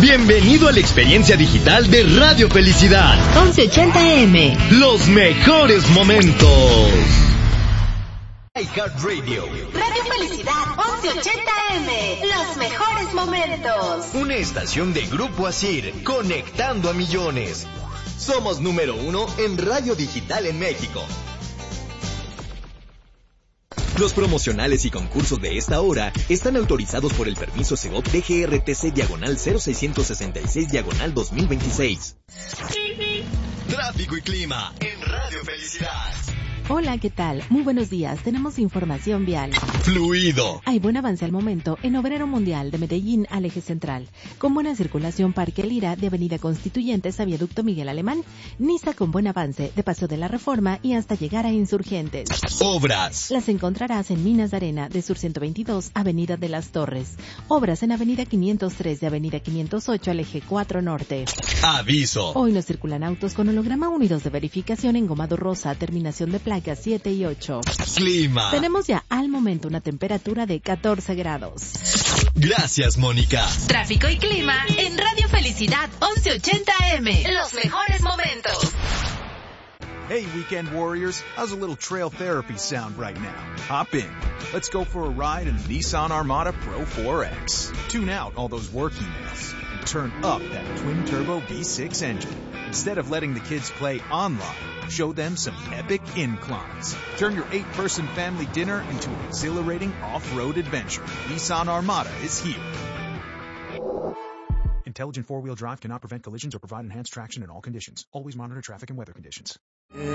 Bienvenido a la experiencia digital de Radio Felicidad. 1180M. Los mejores momentos. iHeartRadio. Radio Felicidad 1180M. Los mejores momentos. Una estación de Grupo Asir, conectando a millones. Somos número 1 en radio digital en México. Los promocionales y concursos de esta hora están autorizados por el permiso Segov DGRTC/0666/2026. Tráfico y clima en Radio Felicidad. Hola, ¿qué tal? Muy buenos días. Tenemos información vial. Fluido. Hay buen avance al momento en Obrero Mundial de Medellín al Eje Central, con buena circulación Parque Lira de Avenida Constituyentes a Viaducto Miguel Alemán, Niza con buen avance de Paso de la Reforma y hasta llegar a Insurgentes. Obras. Las encontrarás en Minas de Arena de Sur 122, Avenida de las Torres. Obras en Avenida 503 de Avenida 508 al Eje 4 Norte. Aviso. Hoy no circulan autos con holograma 1 y 2 de verificación en Gomado Rosa, terminación de placas 7 y 8. Clima. Tenemos ya al momento una temperatura de 14 grados. Gracias, Mónica. Tráfico y clima en Radio Felicidad 1180M. Los mejores momentos. Hey, weekend warriors, how's a little trail therapy sound right now? Hop in. Let's go for a ride in the Nissan Armada Pro 4X. Tune out all those work emails and turn up that twin-turbo V6 engine. Instead of letting the kids play online, show them some epic inclines. Turn your 8-person family dinner into an exhilarating off-road adventure. Nissan Armada is here. Intelligent four-wheel drive cannot prevent collisions or provide enhanced traction in all conditions. Always monitor traffic and weather conditions.